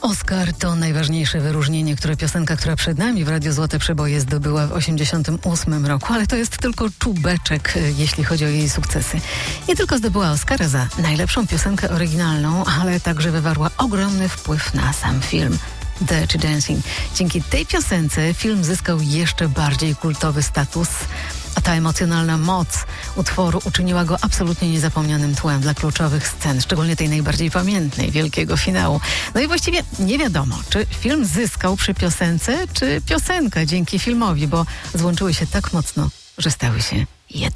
Oscar to najważniejsze wyróżnienie, które piosenka, która przed nami w Radiu Złote Przeboje zdobyła w 1988 roku, ale to jest tylko czubeczek, jeśli chodzi o jej sukcesy. Nie tylko zdobyła Oscara za najlepszą piosenkę oryginalną, ale także wywarła ogromny wpływ na sam film Dirty Dancing. Dzięki tej piosence film zyskał jeszcze bardziej kultowy status, a ta emocjonalna moc utworu uczyniła go absolutnie niezapomnianym tłem dla kluczowych scen, szczególnie tej najbardziej pamiętnej, wielkiego finału. No i właściwie nie wiadomo, czy film zyskał przy piosence, czy piosenka dzięki filmowi, bo złączyły się tak mocno, że stały się jedno.